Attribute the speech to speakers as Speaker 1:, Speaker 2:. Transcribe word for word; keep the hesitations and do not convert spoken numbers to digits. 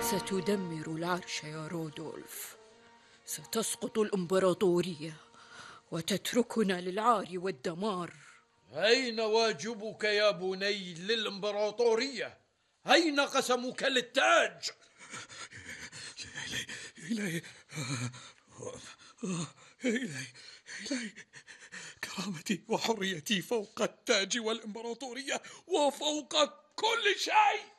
Speaker 1: ستدمر العرش يا رودولف. ستسقط الإمبراطورية وتتركنا للعار والدمار.
Speaker 2: أين واجبك يا بني للإمبراطورية؟ أين قسمك للتاج؟
Speaker 3: إلهي إلهي إلهي كرامتي وحريتي فوق التاج والإمبراطورية وفوق كل شيء.